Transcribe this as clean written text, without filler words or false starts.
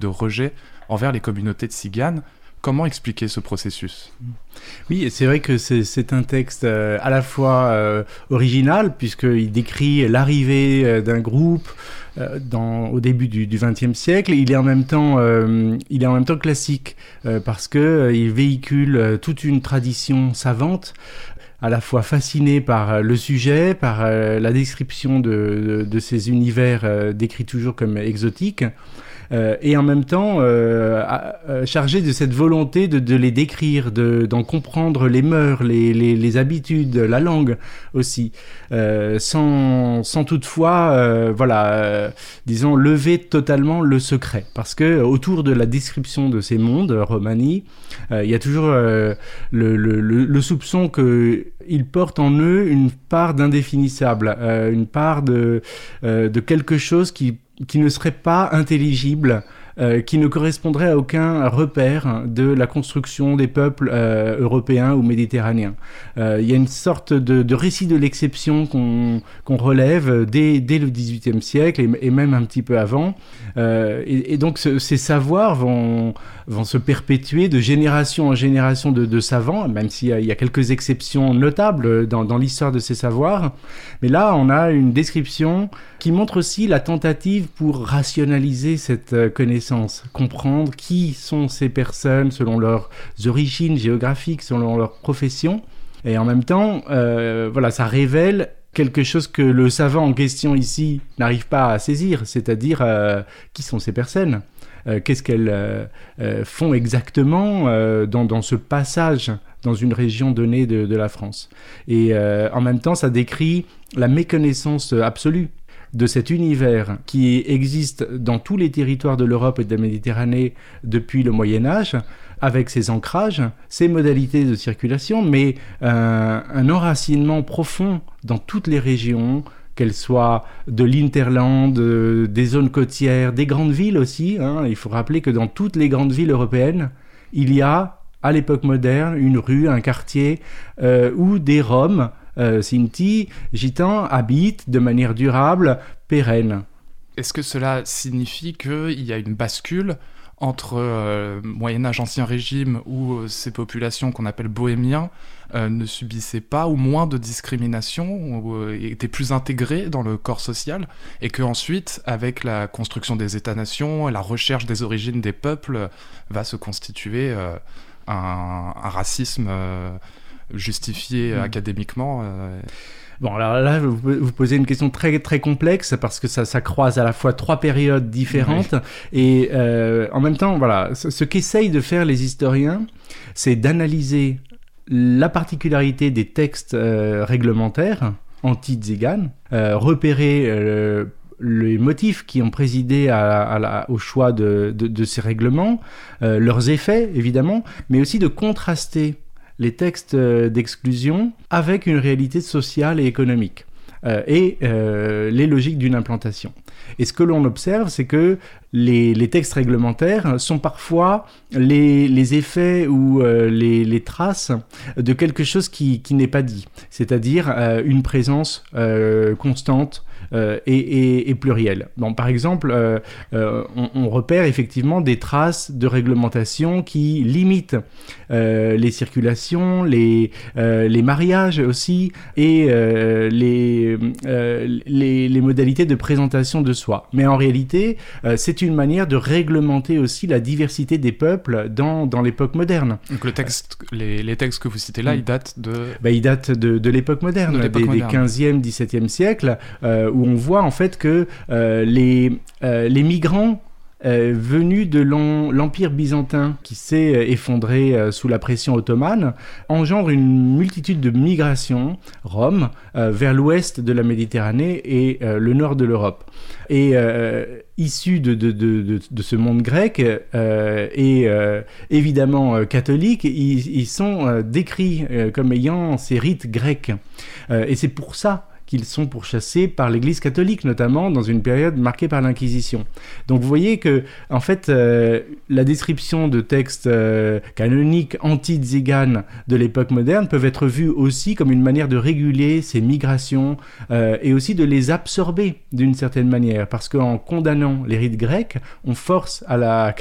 de rejet envers les communautés tziganes. Comment expliquer ce processus ? Oui, c'est vrai que c'est un texte à la fois original, puisqu'il décrit l'arrivée d'un groupe au début du XXe siècle. Il est en même temps classique, parce qu'il véhicule toute une tradition savante, à la fois fasciné par le sujet, par la description de ces univers décrits toujours comme exotiques, et en même temps chargé de cette volonté de les décrire, d'en comprendre les mœurs, les habitudes, la langue aussi, sans toutefois, disons, lever totalement le secret. Parce que autour de la description de ces mondes, Romani, il y a toujours le soupçon qu'ils portent en eux une part d'indéfinissable, une part de quelque chose qui ne serait pas intelligible, qui ne correspondrait à aucun repère de la construction des peuples européens ou méditerranéens. Il y a une sorte de récit de l'exception qu'on relève dès le XVIIIe siècle et même un petit peu avant. Et donc ces savoirs vont se perpétuer de génération en génération de savants, même s'il y a quelques exceptions notables dans l'histoire de ces savoirs. Mais là, on a une description qui montre aussi la tentative pour rationaliser cette connaissance, comprendre qui sont ces personnes selon leurs origines géographiques, selon leur profession. Et en même temps, ça révèle quelque chose que le savant en question ici n'arrive pas à saisir, c'est-à-dire qui sont ces personnes, qu'est-ce qu'elles font exactement dans ce passage dans une région donnée de la France. Et en même temps, ça décrit la méconnaissance absolue de cet univers qui existe dans tous les territoires de l'Europe et de la Méditerranée depuis le Moyen-Âge, avec ses ancrages, ses modalités de circulation, mais un enracinement profond dans toutes les régions, qu'elles soient de l'hinterland, des zones côtières, des grandes villes aussi. Il faut rappeler que dans toutes les grandes villes européennes, il y a, à l'époque moderne, une rue, un quartier où des Roms, Sinti, Gitans, habitent de manière durable, pérenne. Est-ce que cela signifie qu'il y a une bascule entre Moyen-Âge, Ancien Régime, où ces populations qu'on appelle bohémiens ne subissaient pas ou moins de discrimination, ou étaient plus intégrées dans le corps social, et qu'ensuite, avec la construction des États-nations et la recherche des origines des peuples, va se constituer un racisme justifié académiquement Bon, alors là, vous posez une question très, très complexe parce que ça croise à la fois trois périodes différentes. Oui. Et en même temps, voilà, ce qu'essayent de faire les historiens, c'est d'analyser la particularité des textes réglementaires anti-tziganes, repérer les motifs qui ont présidé au choix de ces règlements, leurs effets, évidemment, mais aussi de contraster les textes d'exclusion avec une réalité sociale et économique et les logiques d'une implantation. Et ce que l'on observe, c'est que les textes réglementaires sont parfois les effets ou les traces de quelque chose qui n'est pas dit, c'est-à-dire une présence constante et plurielle. Bon, par exemple, on repère effectivement des traces de réglementation qui limitent les circulations, les mariages aussi, et les modalités de présentation de soi. Mais en réalité, c'est une manière de réglementer aussi la diversité des peuples dans l'époque moderne. Donc les textes que vous citez là, ils datent de... Ils datent de l'époque moderne, des 15e, 17e siècle, où on voit en fait que les migrants venus de l'Empire byzantin qui s'est effondré sous la pression ottomane engendre une multitude de migrations roms vers l'ouest de la Méditerranée et le nord de l'Europe. Et issus de ce monde grec et évidemment catholique, ils sont décrits comme ayant ces rites grecs. Et c'est pour ça qu'ils sont pourchassés par l'Église catholique, notamment dans une période marquée par l'Inquisition. Donc vous voyez que, en fait, la description de textes canoniques anti-tziganes de l'époque moderne peuvent être vus aussi comme une manière de réguler ces migrations et aussi de les absorber d'une certaine manière, parce qu'en condamnant les rites grecs, on force à la